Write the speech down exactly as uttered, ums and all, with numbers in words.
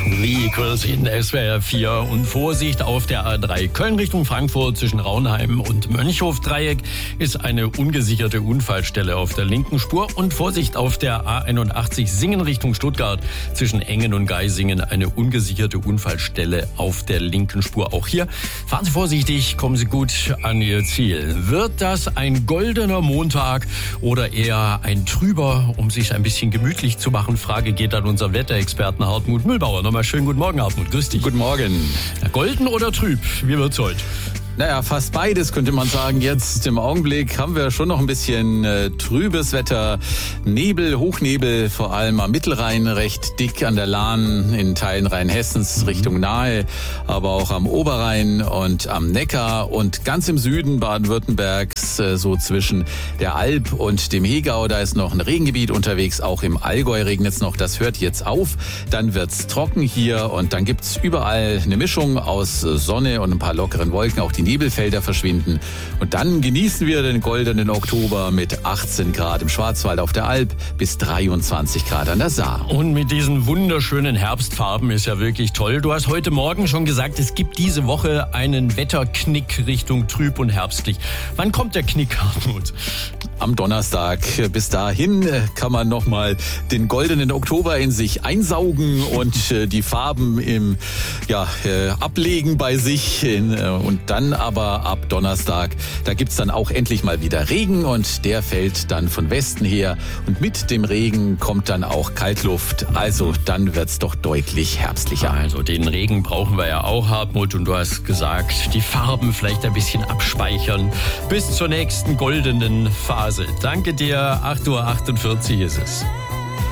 Vehicles in S W R vier und Vorsicht auf der A drei Köln Richtung Frankfurt zwischen Raunheim und Mönchhof-Dreieck ist eine ungesicherte Unfallstelle auf der linken Spur und Vorsicht auf der A einundachtzig Singen Richtung Stuttgart zwischen Engen und Geisingen eine ungesicherte Unfallstelle auf der linken Spur. Auch hier fahren Sie vorsichtig, kommen Sie gut an Ihr Ziel. Wird das ein goldener Montag oder eher ein trüber, um sich ein bisschen gemütlich zu machen? Frage geht an unseren Wetterexperten Hartmut Mühlbauer. Nochmal schönen guten Morgen, Hartmut. Grüß dich. Guten Morgen. Golden oder trüb? Wie wird's heute? Naja, fast beides könnte man sagen. Jetzt im Augenblick haben wir schon noch ein bisschen äh, trübes Wetter. Nebel, Hochnebel, vor allem am Mittelrhein recht dick an der Lahn, in Teilen Rheinhessens Richtung Nahe, aber auch am Oberrhein und am Neckar und ganz im Süden Baden-Württembergs, äh, so zwischen der Alb und dem Hegau. Da ist noch ein Regengebiet unterwegs, auch im Allgäu regnet es noch. Das hört jetzt auf. Dann wird's trocken hier und dann gibt's überall eine Mischung aus Sonne und ein paar lockeren Wolken. Auch die Nebelfelder verschwinden. Und dann genießen wir den goldenen Oktober mit achtzehn Grad im Schwarzwald auf der Alb bis dreiundzwanzig Grad an der Saar. Und mit diesen wunderschönen Herbstfarben ist ja wirklich toll. Du hast heute Morgen schon gesagt, es gibt diese Woche einen Wetterknick Richtung trüb und herbstlich. Wann kommt der Knick, Hartmut? Am Donnerstag. Bis dahin kann man nochmal den goldenen Oktober in sich einsaugen und die Farben im, ja, ablegen bei sich. Und dann aber ab Donnerstag, da gibt's dann auch endlich mal wieder Regen und der fällt dann von Westen her. Und mit dem Regen kommt dann auch Kaltluft. Also dann wird's doch deutlich herbstlicher. Also den Regen brauchen wir ja auch, Hartmut. Und du hast gesagt, die Farben vielleicht ein bisschen abspeichern. Bis zur nächsten goldenen Phase. Danke dir, acht Uhr achtundvierzig ist es.